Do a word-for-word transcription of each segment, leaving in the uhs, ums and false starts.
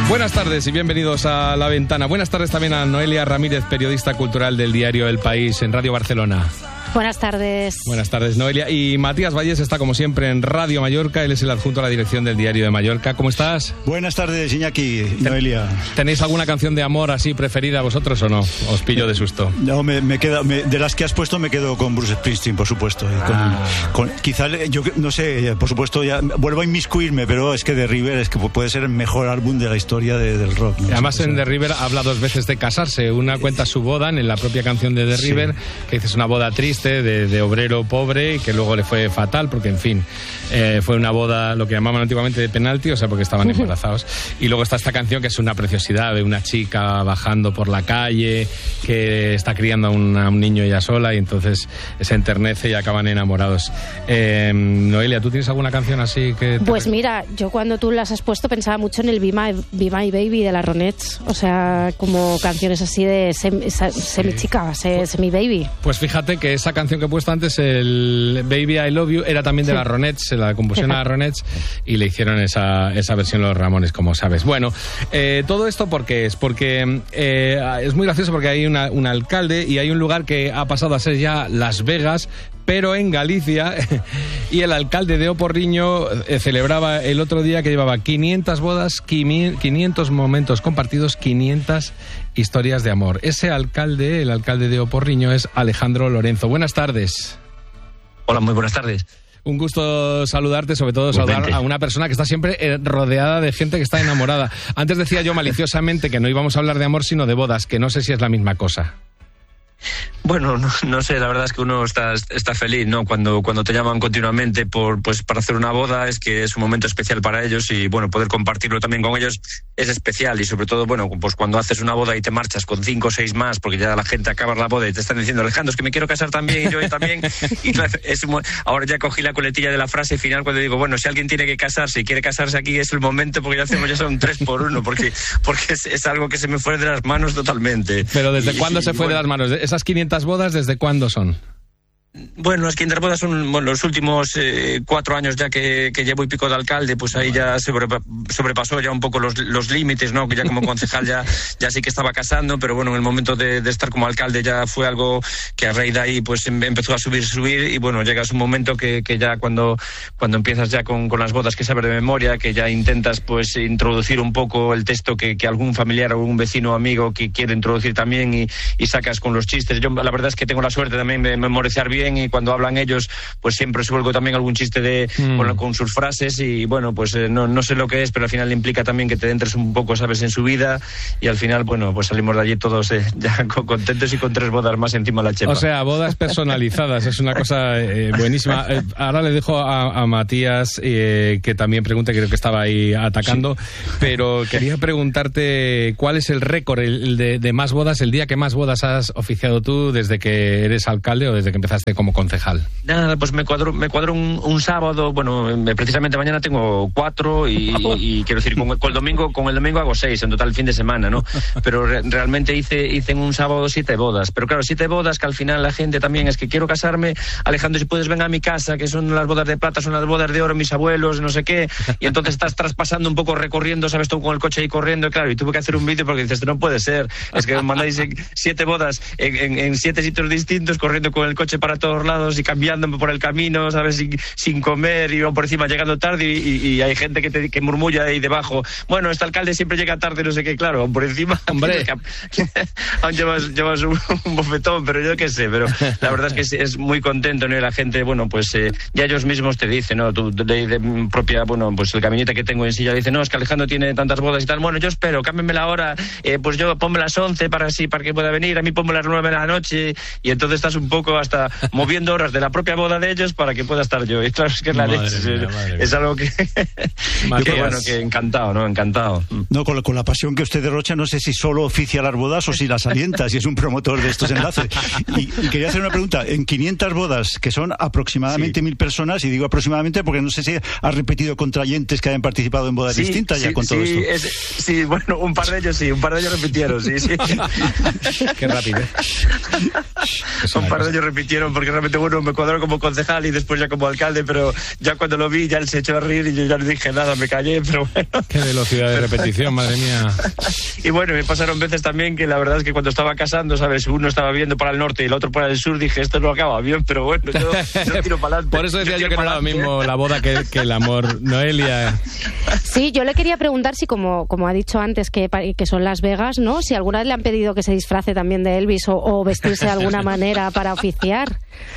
Buenas tardes y bienvenidos a La Ventana. Buenas tardes también a Noelia Ramírez, periodista cultural del diario El País en Radio Barcelona. Buenas tardes. Buenas tardes, Noelia. Y Matías Valles está, como siempre, en Radio Mallorca. Él es el adjunto a la dirección del Diario de Mallorca. ¿Cómo estás? Buenas tardes, Iñaki y Noelia. ¿Tenéis alguna canción de amor así preferida vosotros o no? Os pillo de susto. No, me, me queda, me, de las que has puesto me quedo con Bruce Springsteen, por supuesto. Y con, ah. con, quizá, yo no sé, por supuesto, ya vuelvo a inmiscuirme, pero es que The River es que puede ser el mejor álbum de la historia de, del rock, ¿no? Además, en The River habla dos veces de casarse. Una cuenta su boda en la propia canción de The River, sí, que dice es una boda triste de, de obrero pobre y que luego le fue fatal porque, en fin, eh, fue una boda, lo que llamaban antiguamente de penalti, o sea, porque estaban embarazados. Y luego está esta canción que es una preciosidad de una chica bajando por la calle que está criando a un, a un niño ella sola y entonces se enternece y acaban enamorados. Eh, Noelia, ¿tú tienes alguna canción así que...? Te... Pues mira, yo cuando tú las has puesto pensaba mucho en el Be My, Be My Baby de la Ronettes, o sea, como canciones así de semi, semi chica, semi baby. Pues fíjate que esa canción que he puesto antes, el Baby I Love You, era también de sí. la Ronettes, se la compusieron a la Ronettes y le hicieron esa, esa versión los Ramones, como sabes. Bueno, eh, todo esto porque es porque eh, es muy gracioso porque hay una, un alcalde y hay un lugar que ha pasado a ser ya Las Vegas, pero en Galicia, y el alcalde de Oporriño eh, celebraba el otro día que llevaba quinientas bodas, quinientos momentos compartidos, quinientas historias de amor. Ese alcalde, el alcalde de Oporriño, es Alejandro Lorenzo. Buenas tardes. Hola, muy buenas tardes. Un gusto saludarte, sobre todo saludar a una persona que está siempre rodeada de gente que está enamorada. Antes decía yo maliciosamente que no íbamos a hablar de amor, sino de bodas, que no sé si es la misma cosa. Bueno, no, no sé, la verdad es que uno está, está feliz, ¿no? Cuando, cuando te llaman continuamente por, pues, para hacer una boda, es que es un momento especial para ellos y, bueno, poder compartirlo también con ellos es especial y, sobre todo, bueno, pues cuando haces una boda y te marchas con cinco o seis más, porque ya la gente acaba la boda y te están diciendo, Alejandro, es que me quiero casar también y yo también. Y es, ahora ya cogí la coletilla de la frase final cuando digo, bueno, si alguien tiene que casarse y quiere casarse aquí es el momento porque ya hacemos, ya son tres por uno, porque, porque es, es algo que se me fue de las manos totalmente. Pero ¿desde y, cuándo y, se fue bueno, de las manos? ¿Esas quinientas bodas desde cuándo son? Bueno, las quinientas bodas son bueno, los últimos eh, cuatro años ya que, que llevo y pico de alcalde, pues ahí ya sobrepa, sobrepasó ya un poco los, los límites, ¿no? Que ya como concejal ya, ya sí que estaba casando, pero bueno, en el momento de, de estar como alcalde ya fue algo que a raíz de ahí pues empezó a subir, subir y bueno, llegas un momento que, que ya cuando, cuando empiezas ya con, con las bodas que sabes de memoria, que ya intentas pues introducir un poco el texto que, que algún familiar o algún vecino o amigo que quiere introducir también y, y sacas con los chistes. Yo la verdad es que tengo la suerte también de memorizar bien y cuando hablan ellos pues siempre suelgo también algún chiste de mm. con, con sus frases y bueno pues eh, no, no sé lo que es, pero al final implica también que te entres un poco, sabes, en su vida y al final bueno pues salimos de allí todos eh, ya contentos y con tres bodas más encima de la chepa. O sea, bodas personalizadas, es una cosa eh, buenísima. Eh, ahora le dejo a, a Matías eh, que también pregunte, creo que estaba ahí atacando, sí. Pero quería preguntarte cuál es el récord el de, de más bodas, el día que más bodas has oficiado tú desde que eres alcalde o desde que empezaste como concejal. Nada, pues me cuadro, me cuadro un, un sábado, bueno, precisamente mañana tengo cuatro y, y, y quiero decir, con, con el domingo con el domingo hago seis, en total el fin de semana, ¿no? Pero re, realmente hice, hice en un sábado siete bodas, pero claro, siete bodas que al final la gente también es que quiero casarme, Alejandro, si puedes ven a mi casa, que son las bodas de plata, son las bodas de oro, mis abuelos, no sé qué, y entonces estás traspasando un poco recorriendo, sabes, tú con el coche ahí corriendo, y claro, y tuve que hacer un vídeo porque dices, no puede ser, es que me mandáis siete bodas en, en, en siete sitios distintos, corriendo con el coche para todos lados y cambiándome por el camino, ¿sabes? Sin, sin comer y por encima llegando tarde y, y, y hay gente que, te, que murmulla ahí debajo, bueno, este alcalde siempre llega tarde, no sé qué, claro, por encima, hombre, aún llevas, llevas un, un bofetón, pero yo qué sé, pero la verdad es que es, es muy contento, ¿no? Y la gente, bueno, pues eh, ya ellos mismos te dicen, ¿no? Tu, de, de propia, bueno, pues el caminete que tengo en silla dice, no, es que Alejandro tiene tantas bodas y tal, bueno, yo espero, cámbiame la hora, eh, pues yo ponme las once para así, para que pueda venir, a mí ponme las nueve de la noche y entonces estás un poco hasta moviendo horas de la propia boda de ellos para que pueda estar yo. Y claro, es que es la leche. Mía, es, es algo que, que bueno, que encantado, ¿no? Encantado. No, con, con la pasión que usted derrocha, no sé si solo oficia las bodas o si las alienta, si es un promotor de estos enlaces. Y, y quería hacer una pregunta. En quinientas bodas, que son aproximadamente mil sí. personas, y digo aproximadamente porque no sé si ha repetido contrayentes que hayan participado en bodas sí, distintas sí, ya con sí, todo esto. Es, sí, bueno, un par de ellos sí, un par de ellos repitieron, sí, sí. Qué rápido. Un par de ellos repitieron porque realmente uno me cuadró como concejal y después ya como alcalde, pero ya cuando lo vi ya él se echó a reír y yo ya no dije nada, me callé, pero bueno. Qué velocidad de repetición, madre mía. Y bueno, me pasaron veces también que la verdad es que cuando estaba casando, ¿sabes? Uno estaba viendo para el norte y el otro para el sur, dije, esto no acaba bien, pero bueno, yo, yo tiro para adelante. Por eso decía yo, yo que no era lo mismo la boda que, que el amor, Noelia. Sí, yo le quería preguntar si, como, como ha dicho antes, que, que son Las Vegas, ¿no? Si alguna vez le han pedido que se disfrace también de Elvis o, o vestirse de alguna manera para oficiar,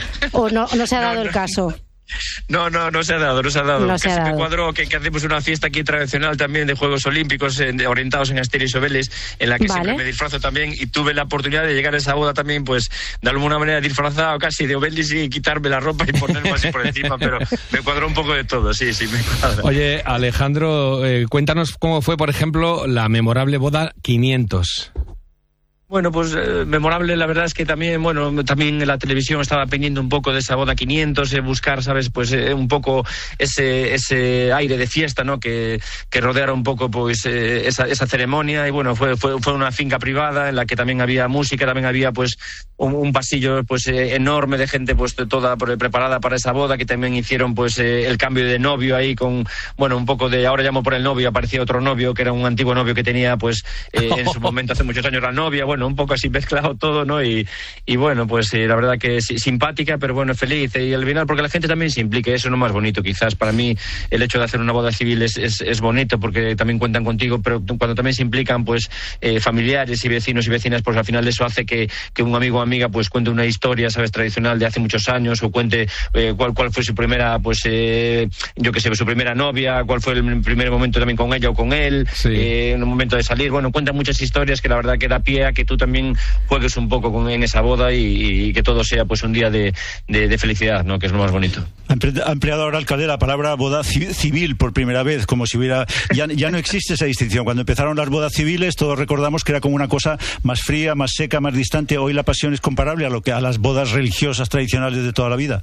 o no, no se ha dado no, no. el caso. No, no, no se ha dado, no se ha dado. No se ha dado. Me cuadró que, que hacemos una fiesta aquí tradicional también de Juegos Olímpicos eh, orientados en Asteris y Obelix, en la que vale. siempre me disfrazo también y tuve la oportunidad de llegar a esa boda también, pues de alguna manera disfrazado casi de Obelix y quitarme la ropa y ponerme así por encima, pero me cuadró un poco de todo, sí, sí, me cuadra. Oye, Alejandro, eh, cuéntanos cómo fue, por ejemplo, la memorable boda quinientos. Bueno, pues eh, memorable, la verdad es que también, bueno, también en la televisión estaba pendiente un poco de esa boda quinientos, eh, buscar, ¿sabes? Pues eh, un poco ese ese aire de fiesta, ¿no? Que, que rodeara un poco, pues, eh, esa, esa ceremonia y bueno, fue, fue fue una finca privada en la que también había música, también había, pues, un, un pasillo, pues, eh, enorme de gente, pues, toda preparada para esa boda, que también hicieron, pues, eh, el cambio de novio ahí con, bueno, un poco de, ahora llamo por el novio, aparecía otro novio, que era un antiguo novio que tenía, pues, eh, en su momento, hace muchos años, la novia, bueno, un poco así mezclado todo, ¿no? Y, y bueno, pues eh, la verdad que sí, simpática, pero bueno, feliz. Y al final, porque la gente también se implique, eso es lo más bonito. Quizás para mí el hecho de hacer una boda civil es, es, es bonito, porque también cuentan contigo, pero cuando también se implican, pues, eh, familiares y vecinos y vecinas, pues al final eso hace que, que un amigo o amiga, pues, cuente una historia, ¿sabes?, tradicional de hace muchos años, o cuente eh, cuál, cuál fue su primera, pues, eh, yo qué sé, su primera novia, cuál fue el primer momento también con ella o con él, sí. eh, en un momento de salir. Bueno, cuentan muchas historias que la verdad que da pie a que tú también juegues un poco con, en esa boda y, y que todo sea, pues, un día de, de, de felicidad, ¿no? Que es lo más bonito. Ha empleado ahora, alcalde, la palabra boda civil por primera vez, como si hubiera... Ya, ya no existe esa distinción. Cuando empezaron las bodas civiles, todos recordamos que era como una cosa más fría, más seca, más distante. Hoy la pasión es comparable a lo que a las bodas religiosas tradicionales de toda la vida.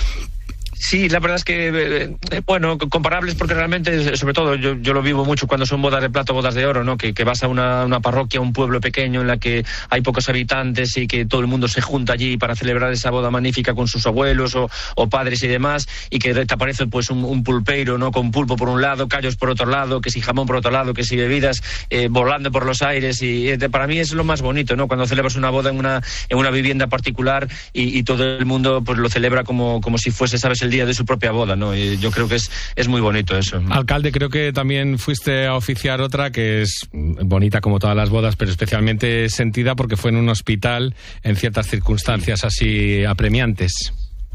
Sí, la verdad es que, eh, bueno, comparables porque realmente, sobre todo, yo, yo lo vivo mucho cuando son bodas de plata o bodas de oro, ¿no? Que, que vas a una, una parroquia, un pueblo pequeño en la que hay pocos habitantes y que todo el mundo se junta allí para celebrar esa boda magnífica con sus abuelos o, o padres y demás, y que te aparece, pues, un, un pulpeiro, ¿no? Con pulpo por un lado, callos por otro lado, que si jamón por otro lado, que si bebidas eh, volando por los aires, y eh, para mí es lo más bonito, ¿no? Cuando celebras una boda en una, en una vivienda particular y, y todo el mundo, pues, lo celebra como, como si fuese, ¿sabes?, el día de su propia boda, ¿no? Y yo creo que es, es muy bonito eso. Alcalde, creo que también fuiste a oficiar otra que es bonita como todas las bodas, pero especialmente sentida porque fue en un hospital en ciertas circunstancias así apremiantes.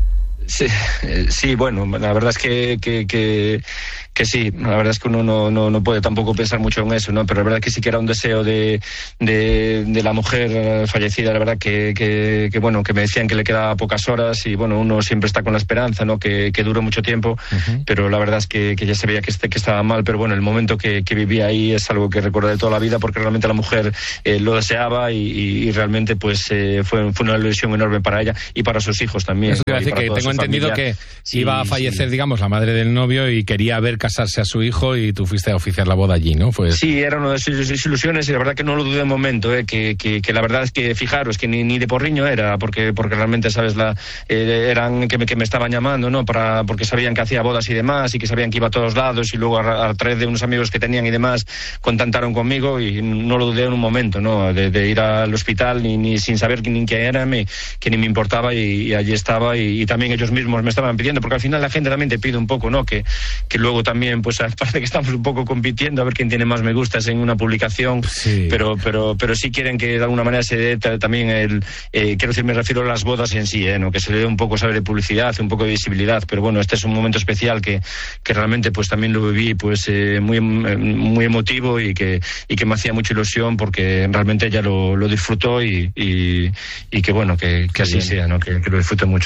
Sí, sí, bueno, la verdad es que, que, que, que sí, la verdad es que uno no, no, no puede tampoco pensar mucho en eso, ¿no? Pero la verdad que sí que era un deseo de, de, de la mujer fallecida, la verdad que, que, que, bueno, que me decían que le quedaba pocas horas y, bueno, uno siempre está con la esperanza, ¿no? Que, que dure mucho tiempo, uh-huh. Pero la verdad es que, que ya se veía que, este, que estaba mal, pero bueno, el momento que, que vivía ahí es algo que recuerdo de toda la vida porque realmente la mujer eh, lo deseaba y, y, y realmente, pues, eh, fue, fue una ilusión enorme para ella y para sus hijos también. Eso te iba a decir, que tengo entendido familia. Que sí, iba a fallecer, sí. digamos, la madre del novio y quería ver casarse a su hijo y tú fuiste a oficiar la boda allí, ¿no? Fue... Sí, era una de sus ilusiones y la verdad que no lo dudé un momento, ¿eh? que, que, que la verdad es que, fijaros, que ni, ni de porriño era, porque porque realmente, ¿sabes? la eh, eran que me, que me estaban llamando, ¿no? Para, porque sabían que hacía bodas y demás y que sabían que iba a todos lados y luego a, a través de unos amigos que tenían y demás contactaron conmigo y no lo dudé en un momento, ¿no? De, de ir al hospital ni, ni sin saber ni quién era, me, que ni me importaba y, y allí estaba y, y también ellos mismos me estaban pidiendo, porque al final la gente también te pide un poco, ¿no? Que, que luego también, pues parece que estamos un poco compitiendo a ver quién tiene más me gustas en una publicación, sí. pero pero pero sí quieren que de alguna manera se dé también el, eh, quiero decir, me refiero a las bodas en sí, ¿eh? ¿No? Que se le dé un poco, saber de publicidad, un poco de visibilidad, pero bueno, este es un momento especial que, que realmente pues también lo viví pues eh, muy muy emotivo y que y que me hacía mucha ilusión porque realmente ella lo, lo disfrutó y, y, y que bueno, que, que así sea, ¿no? Que, que lo disfrute mucho, sí.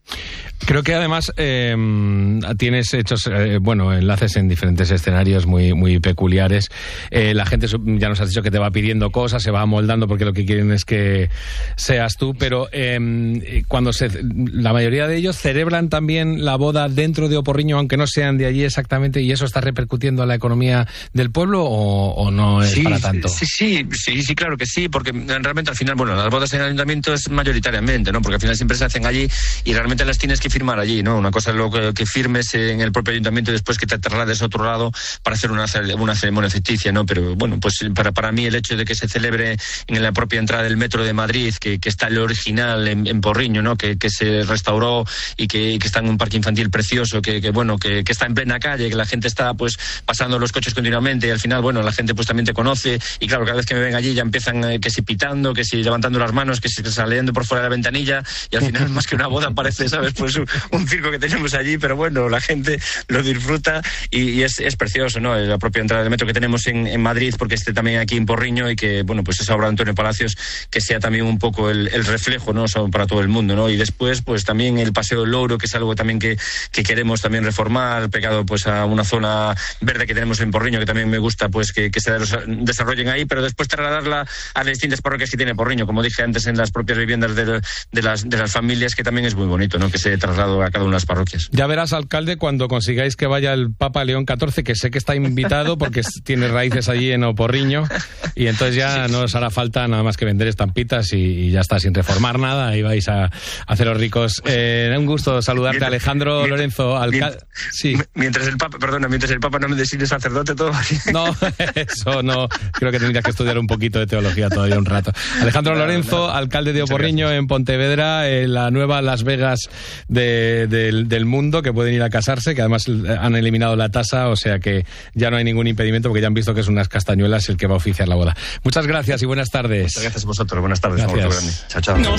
Creo que además eh, tienes hechos, eh, bueno, enlaces en diferentes escenarios muy muy peculiares. Eh, la gente ya nos has dicho que te va pidiendo cosas, se va amoldando porque lo que quieren es que seas tú, pero eh, cuando se, la mayoría de ellos celebran también la boda dentro de Oporriño, aunque no sean de allí exactamente, y eso está repercutiendo en la economía del pueblo, o, o no es sí, para tanto. Sí, sí, sí, sí, claro que sí, porque realmente al final, bueno, las bodas en el ayuntamiento es mayoritariamente, ¿no? Porque al final siempre se hacen allí y realmente las tienes que firmar allí, ¿no? Una cosa es lo que, que firmes en el propio ayuntamiento y después que te traslades a otro lado para hacer una, una ceremonia ficticia, ¿no? Pero bueno, pues para, para mí el hecho de que se celebre en la propia entrada del metro de Madrid, que, que está el original en, en Porriño, ¿no? Que, que se restauró y que, que está en un parque infantil precioso, que, que bueno, que, que está en plena calle, que la gente está pues pasando los coches continuamente y al final, bueno, la gente pues también te conoce y claro, cada vez que me ven allí ya empiezan eh, que si pitando, que si levantando las manos, que si saliendo por fuera de la ventanilla y al final más que una boda parece, ¿sabes? Pues un, un circo que tenemos allí, pero bueno, la gente lo disfruta y, y es, es precioso, ¿no? La propia entrada del metro que tenemos en, en Madrid, porque esté también aquí en Porriño y que, bueno, pues esa obra de Antonio Palacios que sea también un poco el, el reflejo, ¿no? Para todo el mundo, ¿no? Y después, pues también el Paseo del Louro, que es algo también que, que queremos también reformar, pegado pues a una zona verde que tenemos en Porriño, que también me gusta pues que, que se desarrollen ahí, pero después trasladarla a las distintas parroquias que tiene Porriño, como dije antes, en las propias viviendas de, de, las, de las familias, que también es muy bonito, ¿no? Que se traslado a cada una de las parroquias. Ya verás, alcalde, cuando consigáis que vaya el Papa León catorce, que sé que está invitado porque tiene raíces allí en Oporriño, y entonces ya no os hará falta nada más que vender estampitas y, y ya está, sin reformar nada, ahí vais a, a haceros ricos. Eh, un gusto saludarte, mientras, Alejandro mientras, Lorenzo, alcalde. Sí. Mientras el Papa, perdona, mientras el Papa no me designe sacerdote, todo así. No, eso no, creo que tendrías que estudiar un poquito de teología todavía un rato. Alejandro no, Lorenzo, no. alcalde de Oporriño en Pontevedra, en la nueva Las Vegas de, de, del mundo, que pueden ir a casarse, que además han eliminado la tasa, o sea que ya no hay ningún impedimento porque ya han visto que es unas castañuelas el que va a oficiar la boda. Muchas gracias y buenas tardes. Muchas gracias a vosotros, buenas tardes. Gracias. Chao, chao.